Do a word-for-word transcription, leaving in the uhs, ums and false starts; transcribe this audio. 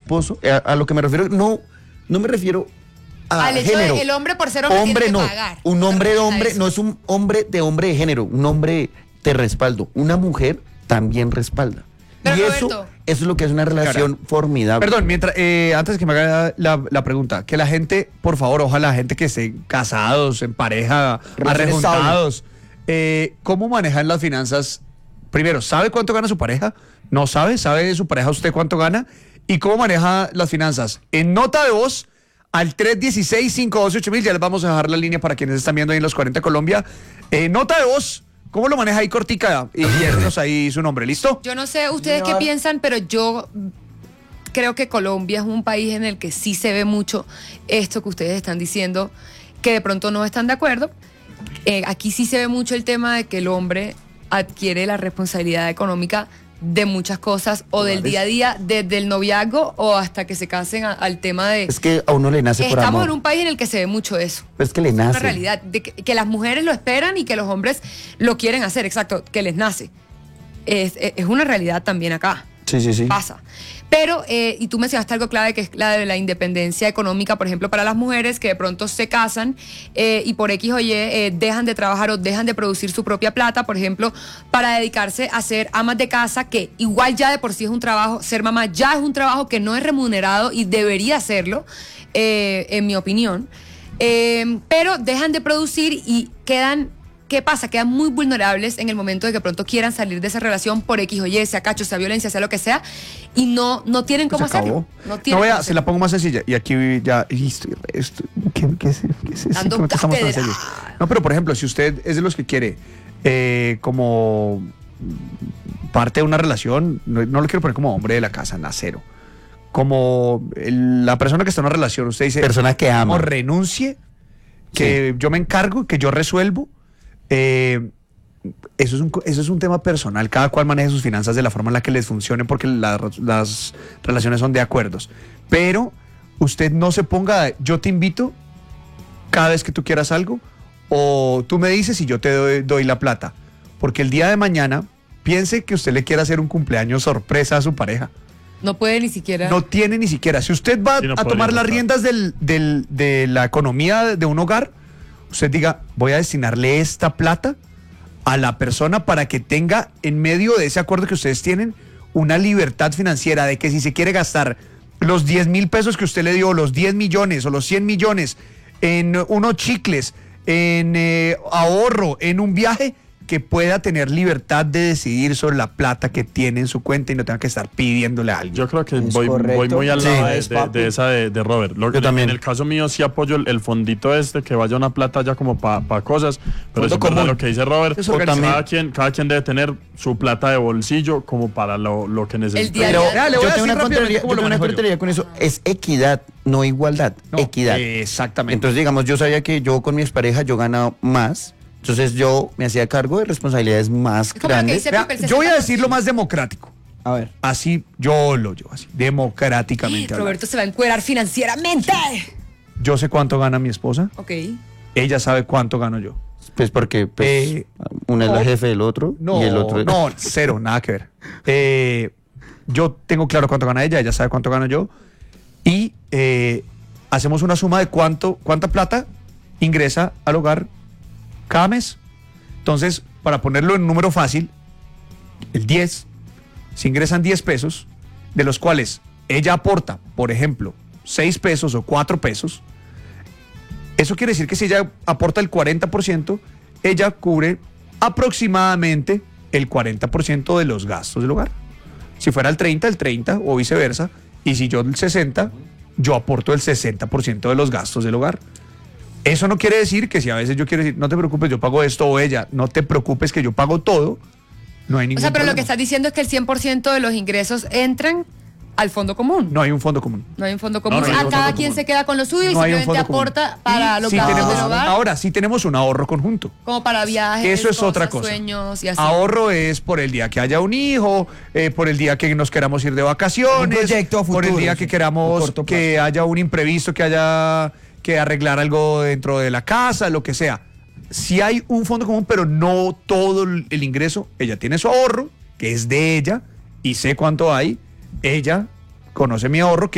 esposo, a, a lo que me refiero, no, no me refiero a Al hecho género. de el hombre por ser hombre, hombre tiene que no, pagar. un hombre de No, hombre eso. no es un hombre de hombre de género, un hombre de respaldo, una mujer también respalda. Pero, y eso, Roberto, eso es lo que es una relación Cara, formidable. Perdón, mientras, eh, antes que me haga la, la pregunta, que la gente, por favor, ojalá la gente que esté casados, en pareja, Relaciones arrejuntados, eh, ¿cómo manejan las finanzas? Primero, ¿sabe cuánto gana su pareja? ¿No sabe? ¿Sabe su pareja usted cuánto gana? ¿Y cómo maneja las finanzas? En nota de voz, al tres uno seis, cinco dos ocho mil, ya les vamos a dejar la línea para quienes están viendo ahí en los cuarenta Colombia. Eh, nota de voz, ¿cómo lo maneja ahí cortica? Y déjenos ahí su nombre, ¿listo? Yo no sé ustedes qué piensan, pero yo creo que Colombia es un país en el que sí se ve mucho esto que ustedes están diciendo, que de pronto no están de acuerdo. Eh, aquí sí se ve mucho el tema de que el hombre adquiere la responsabilidad económica de muchas cosas o del día a día, desde el noviazgo o hasta que se casen a- al tema de... Es que a uno le nace por Estamos amor. en un país en el que se ve mucho eso. Es que le Es nace. una realidad, de que, que las mujeres lo esperan y que los hombres lo quieren hacer, exacto, que les nace. Es, es- es una realidad también acá. Sí, sí, sí. Pasa. Pero, eh, y tú mencionaste algo clave, que es la de la independencia económica, por ejemplo, para las mujeres que de pronto se casan eh, y por X o Y eh, dejan de trabajar o dejan de producir su propia plata, por ejemplo, para dedicarse a ser amas de casa, que igual ya de por sí es un trabajo, ser mamá ya es un trabajo que no es remunerado y debería serlo, eh, en mi opinión. Eh, pero dejan de producir y quedan... ¿Qué pasa? Quedan muy vulnerables en el momento de que pronto quieran salir de esa relación por X o Y, sea cacho, sea violencia, sea lo que sea, y no, no tienen cómo Se acabó. hacerlo. No, No, tienen vea, cómo se la hacerlo. pongo más sencilla. Y aquí ya. y estoy- estoy- ¿qué, qué es, qué es eso? Dando ¿Cómo que estamos tan cátedra. serios? No, pero por ejemplo, si usted es de los que quiere, eh, como parte de una relación, no, no lo quiero poner como hombre de la casa, nacero. Como el- la persona que está en una relación, usted dice. Persona que ama. O renuncie, que yo me encargo, que yo resuelvo. Eh, Eso es, un, co- eso es un tema personal, cada cual maneja sus finanzas de la forma en la que les funcione porque la- las relaciones son de acuerdos. Pero usted no se ponga, yo te invito cada vez que tú quieras algo o tú me dices y yo te doy, doy la plata. Porque el día de mañana piense que usted le quiere hacer un cumpleaños sorpresa a su pareja. No puede ni siquiera. No tiene ni siquiera. Si usted va Sí, no a podría tomar las estar. riendas del, del- de la economía de, de un hogar, usted diga, voy a destinarle esta plata a la persona para que tenga en medio de ese acuerdo que ustedes tienen una libertad financiera de que si se quiere gastar los diez mil pesos que usted le dio, los diez millones o los cien millones en unos chicles, en eh, ahorro, en un viaje, que pueda tener libertad de decidir sobre la plata que tiene en su cuenta y no tenga que estar pidiéndole a alguien. Yo creo que Es voy, correcto. voy muy al Sí. lado de, Es de- papi. de esa de, de Robert. Lo- Yo también. En el caso mío sí apoyo el, el fondito este, que vaya una plata ya como para cosas, pero Fondo es verdad común. lo que dice Robert. Es o organizado. cada, quien, cada quien debe tener su plata de bolsillo como para lo, lo que necesita. día a Pero día. Ya, le voy yo a tengo decir una rápidamente contrariedad, cómo yo lo tengo una manejo yo. contrariedad con eso. Es equidad, no igualdad. No, equidad. Exactamente. Entonces, digamos, yo sabía que yo con mi expareja yo ganaba más. Entonces yo me hacía cargo de responsabilidades más Es como lo que grandes. dice Vea, Pipe, el yo voy a sesenta por decir ciento. lo más democrático. A ver. Así yo lo llevo así, democráticamente. hablando. Roberto se va a encuerar financieramente. Yo sé cuánto gana mi esposa, Ok. ella sabe cuánto gano yo. Pues porque pues, Eh, uno es no. el jefe del otro No, y el otro no, cero, nada que ver. Eh, yo tengo claro cuánto gana ella, ella sabe cuánto gano yo. Y eh, hacemos una suma de cuánto, cuánta plata ingresa al hogar cada mes. Entonces, para ponerlo en un número fácil, el diez, si ingresan diez pesos, de los cuales ella aporta, por ejemplo, seis pesos o cuatro pesos, eso quiere decir que si ella aporta el cuarenta por ciento, ella cubre aproximadamente el cuarenta por ciento de los gastos del hogar. Si fuera el treinta, el treinta o viceversa. Y si yo el sesenta, yo aporto el sesenta por ciento de los gastos del hogar. Eso no quiere decir que si a veces yo quiero decir, no te preocupes, yo pago esto, o ella, no te preocupes que yo pago todo, no hay O ningún sea, pero lo que problema. estás diciendo es que el cien por ciento de los ingresos entran al fondo común. No hay un fondo común. No hay un fondo común. No, no hay a un cada fondo quien común. se queda con lo suyo y No hay un simplemente fondo común. aporta para Y los sí gastos tenemos, del hogar, ahora sí tenemos un ahorro conjunto. como para viajes, Eso es cosas, otra cosa. sueños y así. Ahorro es por el día que haya un hijo, eh, por el día que nos queramos ir de vacaciones, Un proyecto a por el futuro, día sí, que a queramos corto plazo. que haya un imprevisto, que haya que arreglar algo dentro de la casa, lo que sea. Si hay un fondo común, pero no todo el el ingreso. Ella tiene su ahorro, que es de ella, y sé cuánto hay. Ella conoce mi ahorro, que